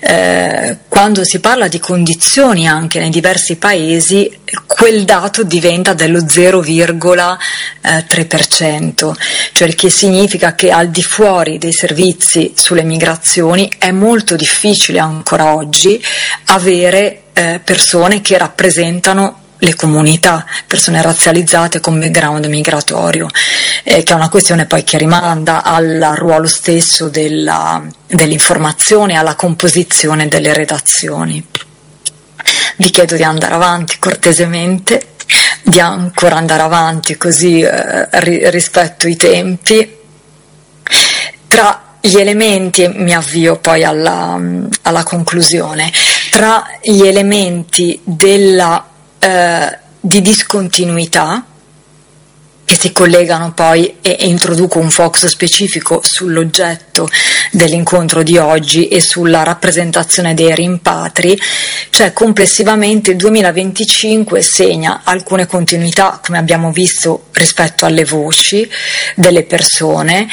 quando si parla di condizioni anche nei diversi paesi, quel dato diventa dello 0,3%, cioè il che significa che al di fuori dei servizi sulle migrazioni è molto difficile ancora oggi avere persone che rappresentano le comunità, persone razzializzate con background migratorio, che è una questione poi che rimanda al ruolo stesso dell'informazione, alla composizione delle redazioni. Vi chiedo di andare avanti cortesemente, di ancora andare avanti così rispetto ai tempi. Tra gli elementi, mi avvio poi alla conclusione, tra gli elementi di discontinuità che si collegano poi e introduco un focus specifico sull'oggetto dell'incontro di oggi e sulla rappresentazione dei rimpatri, cioè complessivamente il 2025 segna alcune continuità, come abbiamo visto, rispetto alle voci delle persone,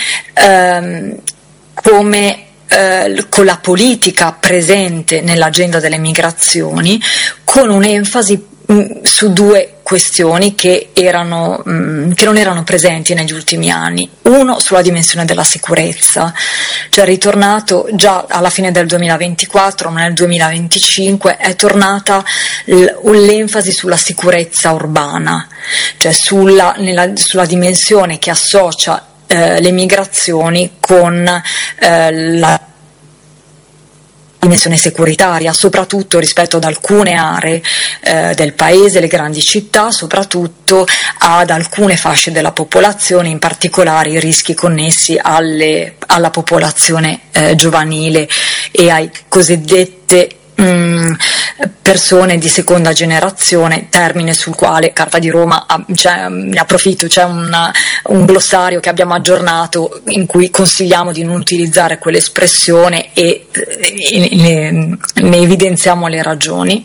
come con la politica presente nell'agenda delle migrazioni, con un'enfasi su due questioni che non erano presenti negli ultimi anni. Uno, sulla dimensione della sicurezza, cioè ritornato già alla fine del 2024, ma nel 2025 è tornata l'enfasi sulla sicurezza urbana, cioè sulla dimensione che associa le migrazioni con la dimensione securitaria, soprattutto rispetto ad alcune aree del paese, le grandi città, soprattutto ad alcune fasce della popolazione, in particolare i rischi connessi alla popolazione giovanile e ai cosiddette persone di seconda generazione, termine sul quale Carta di Roma ne approfitto, c'è un glossario che abbiamo aggiornato in cui consigliamo di non utilizzare quell'espressione e ne evidenziamo le ragioni,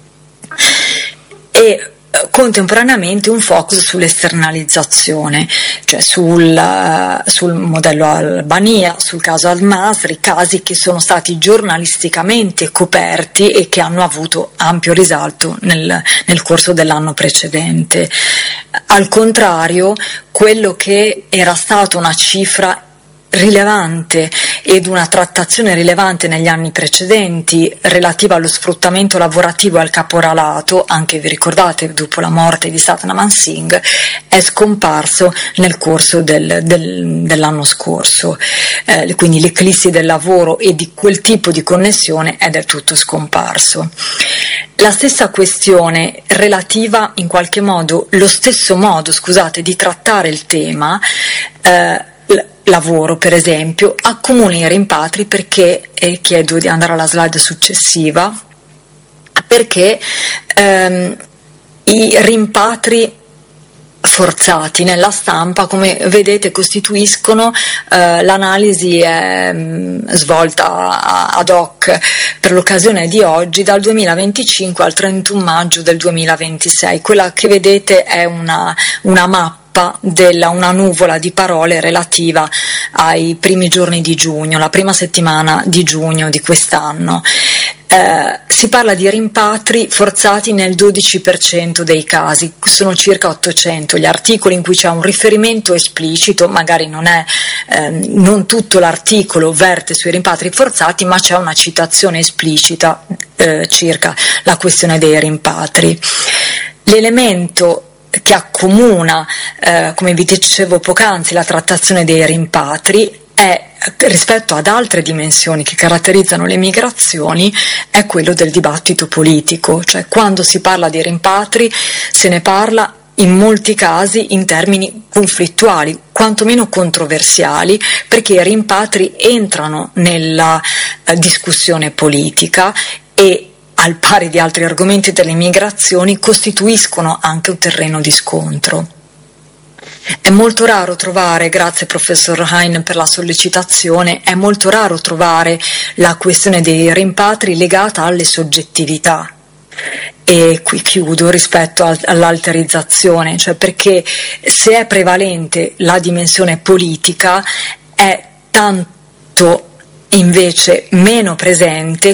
e contemporaneamente un focus sull'esternalizzazione, cioè sul modello Albania, sul caso Al-Masri, casi che sono stati giornalisticamente coperti e che hanno avuto ampio risalto nel corso dell'anno precedente. Al contrario, quello che era stata una cifra rilevante ed una trattazione rilevante negli anni precedenti relativa allo sfruttamento lavorativo e al caporalato, anche vi ricordate dopo la morte di Satnam Singh, è scomparso nel corso dell'anno scorso, quindi l'eclissi del lavoro e di quel tipo di connessione è del tutto scomparso. La stessa questione relativa in qualche modo, lo stesso modo, scusate, di trattare il tema lavoro, per esempio, accomuna i rimpatri perché, e chiedo di andare alla slide successiva, perché i rimpatri forzati nella stampa, come vedete, costituiscono l'analisi svolta ad hoc per l'occasione di oggi dal 2025 al 31 maggio del 2026. Quella che vedete è una mappa una nuvola di parole relativa ai primi giorni di giugno, la prima settimana di giugno di quest'anno. Si parla di rimpatri forzati nel 12% dei casi, sono circa 800 gli articoli in cui c'è un riferimento esplicito, magari non tutto l'articolo verte sui rimpatri forzati, ma c'è una citazione esplicita circa la questione dei rimpatri. L'elemento che accomuna, come vi dicevo poc'anzi, la trattazione dei rimpatri è, rispetto ad altre dimensioni che caratterizzano le migrazioni, è quello del dibattito politico, cioè quando si parla di rimpatri se ne parla in molti casi in termini conflittuali, quantomeno controversiali, perché i rimpatri entrano nella discussione politica e, al pari di altri argomenti delle migrazioni, costituiscono anche un terreno di scontro. È molto raro trovare, grazie professor Hein per la sollecitazione, è molto raro trovare la questione dei rimpatri legata alle soggettività. E qui chiudo rispetto all'alterizzazione, cioè perché se è prevalente la dimensione politica è tanto invece meno presente